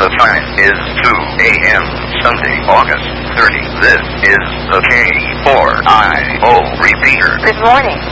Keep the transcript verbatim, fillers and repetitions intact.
The time is two a m Sunday, August thirtieth. This is the K four I O repeater. Good morning.